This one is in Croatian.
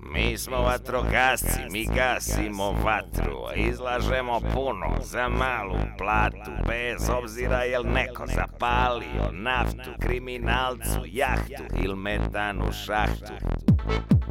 Mi smo vatrogasci, mi gasimo vatru, izlažemo puno za malu platu, bez obzira jel neko zapalio naftu, kriminalcu jahtu ili metan u šahtu.